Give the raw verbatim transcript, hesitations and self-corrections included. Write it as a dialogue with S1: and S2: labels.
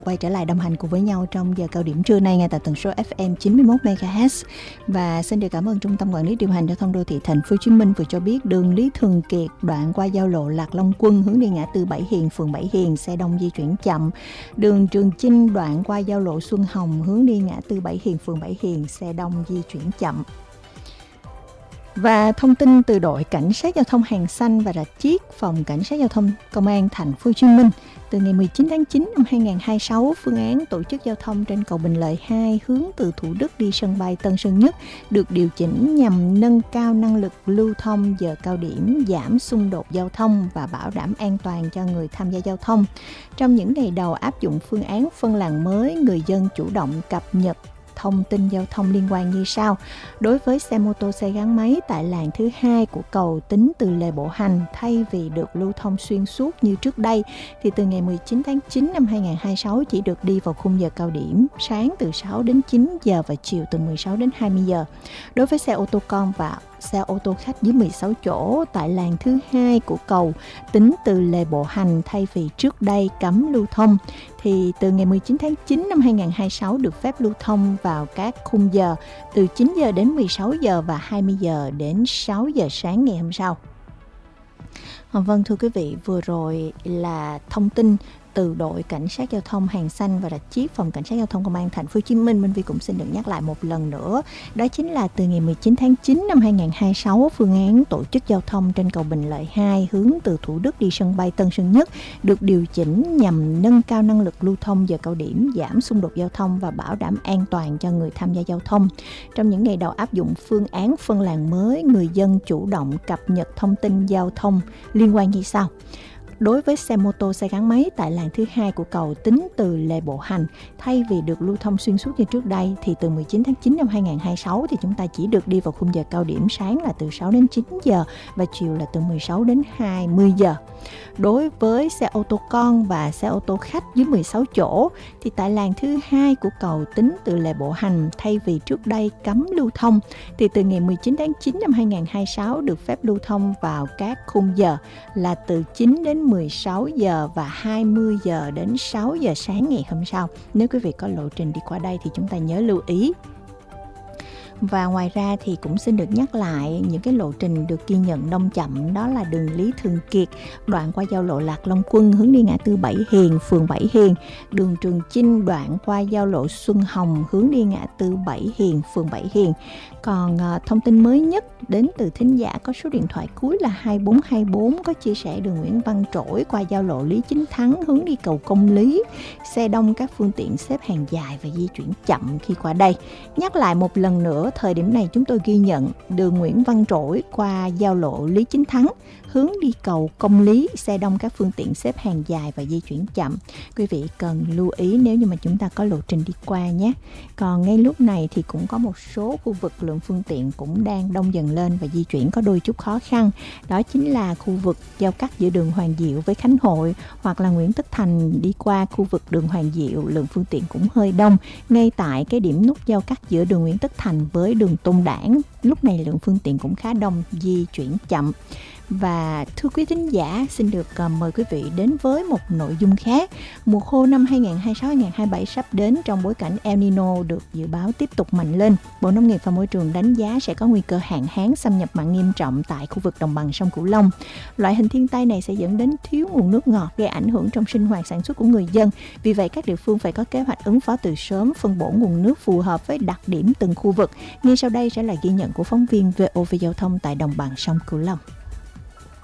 S1: Quay trở lại đồng hành cùng với nhau trong giờ cao điểm trưa nay ngay tại tần số ép em chín mươi mốt mê ga héc. Và xin được cảm ơn Trung tâm Quản lý Điều hành Giao thông Đô thị Thành phố Hồ Chí Minh vừa cho biết đường Lý Thường Kiệt đoạn qua giao lộ Lạc Long Quân hướng đi ngã tư Bảy Hiền, phường Bảy Hiền xe đông di chuyển chậm. Đường Trường Chinh đoạn qua giao lộ Xuân Hồng hướng đi ngã tư Bảy Hiền, phường Bảy Hiền xe đông di chuyển chậm. Và thông tin từ đội cảnh sát giao thông Hàng Xanh và Rạch Chiếc, phòng cảnh sát giao thông công an Thành phố Hồ Chí Minh, từ ngày mười chín tháng chín năm hai nghìn không trăm hai mươi sáu, phương án tổ chức giao thông trên cầu Bình Lợi hai hướng từ Thủ Đức đi sân bay Tân Sơn Nhất được điều chỉnh nhằm nâng cao năng lực lưu thông giờ cao điểm, giảm xung đột giao thông và bảo đảm an toàn cho người tham gia giao thông. Trong những ngày đầu áp dụng phương án phân làn mới, người dân chủ động cập nhật thông tin giao thông liên quan như sau. Đối với xe mô tô xe gắn máy tại làn thứ hai của cầu tính từ lề bộ hành, thay vì được lưu thông xuyên suốt như trước đây, thì từ ngày mười chín tháng chín năm hai nghìn không trăm hai mươi sáu chỉ được đi vào khung giờ cao điểm, sáng từ sáu đến chín giờ và chiều từ mười sáu đến hai mươi giờ. Đối với xe ô tô con và xe ô tô khách dưới mười sáu chỗ tại làn thứ hai của cầu tính từ lề bộ hành, thay vì trước đây cấm lưu thông, thì từ ngày mười chín tháng chín năm hai nghìn không trăm hai mươi sáu được phép lưu thông vào các khung giờ từ chín giờ đến mười sáu giờ và hai mươi giờ đến sáu giờ sáng ngày hôm sau. Vâng, thưa quý vị, vừa rồi là thông tin từ đội cảnh sát giao thông Hàng Xanh và Rạch Chiếc, phòng cảnh sát giao thông công an Thành phố Hồ Chí Minh. Minh Vi cũng xin được nhắc lại một lần nữa, đó chính là từ ngày mười chín tháng chín năm hai nghìn không trăm hai mươi sáu, phương án tổ chức giao thông trên cầu Bình Lợi hai hướng từ Thủ Đức đi sân bay Tân Sơn Nhất được điều chỉnh nhằm nâng cao năng lực lưu thông giờ cao điểm, giảm xung đột giao thông và bảo đảm an toàn cho người tham gia giao thông. Trong những ngày đầu áp dụng phương án phân làn mới, người dân chủ động cập nhật thông tin giao thông liên quan như sau. Đối với xe mô tô xe gắn máy tại làn thứ hai của cầu tính từ lề bộ hành, thay vì được lưu thông xuyên suốt như trước đây, thì từ mười chín tháng chín năm hai nghìn không trăm hai mươi sáu thì chúng ta chỉ được đi vào khung giờ cao điểm, sáng là từ sáu đến chín giờ và chiều là từ mười sáu đến hai mươi giờ. Đối với xe ô tô con và xe ô tô khách dưới mười sáu chỗ thì tại làn thứ hai của cầu tính từ lề bộ hành, thay vì trước đây cấm lưu thông, thì từ ngày mười chín tháng chín năm hai nghìn không trăm hai mươi sáu được phép lưu thông vào các khung giờ là từ chín đến mười sáu giờ và hai mươi giờ đến sáu giờ sáng ngày hôm sau. Nếu quý vị có lộ trình đi qua đây thì chúng ta nhớ lưu ý. Và ngoài ra thì cũng xin được nhắc lại những cái lộ trình được ghi nhận đông chậm, đó là đường Lý Thường Kiệt đoạn qua giao lộ Lạc Long Quân hướng đi ngã tư Bảy Hiền, phường Bảy Hiền, đường Trường Chinh đoạn qua giao lộ Xuân Hồng hướng đi ngã tư Bảy Hiền, phường Bảy Hiền. Còn uh, thông tin mới nhất đến từ thính giả có số điện thoại cuối là hai bốn hai bốn có chia sẻ đường Nguyễn Văn Trỗi qua giao lộ Lý Chính Thắng hướng đi cầu Công Lý, xe đông, các phương tiện xếp hàng dài và di chuyển chậm khi qua đây. Nhắc lại một lần nữa, thời điểm này chúng tôi ghi nhận đường Nguyễn Văn Trỗi qua giao lộ Lý Chính Thắng hướng đi cầu Công Lý, xe đông, các phương tiện xếp hàng dài và di chuyển chậm. Quý vị cần lưu ý nếu như mà chúng ta có lộ trình đi qua nhé. Còn ngay lúc này thì cũng có một số khu vực lượng phương tiện cũng đang đông dần lên và di chuyển có đôi chút khó khăn. Đó chính là khu vực giao cắt giữa đường Hoàng Diệu với Khánh Hội hoặc là Nguyễn Tất Thành đi qua khu vực đường Hoàng Diệu, lượng phương tiện cũng hơi đông. Ngay tại cái điểm nút giao cắt giữa đường Nguyễn Tất Thành với đường Tôn Đản, lúc này lượng phương tiện cũng khá đông, di chuyển chậm. Và thưa quý thính giả, xin được uh, mời quý vị đến với một nội dung khác. Mùa khô năm hai nghìn không trăm hai mươi sáu hai nghìn không trăm hai mươi bảy sắp đến trong bối cảnh El Nino được dự báo tiếp tục mạnh lên. Bộ Nông nghiệp và Môi trường đánh giá sẽ có nguy cơ hạn hán xâm nhập mặn nghiêm trọng tại khu vực đồng bằng sông Cửu Long. Loại hình thiên tai này sẽ dẫn đến thiếu nguồn nước ngọt, gây ảnh hưởng trong sinh hoạt sản xuất của người dân. Vì vậy, các địa phương phải có kế hoạch ứng phó từ sớm, phân bổ nguồn nước phù hợp với đặc điểm từng khu vực. Ngay sau đây sẽ là ghi nhận của phóng viên vê o vê Giao thông tại đồng bằng sông Cửu Long.